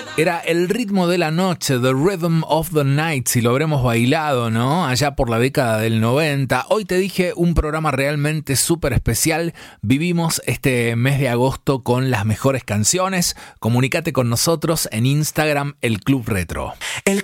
Era el ritmo de la noche, The Rhythm of the Night, si lo habremos bailado, ¿no? Allá por la década del 90. Hoy te dije un programa realmente súper especial. Vivimos este mes de agosto con las mejores canciones. Comunícate con nosotros en Instagram, El Club Retro.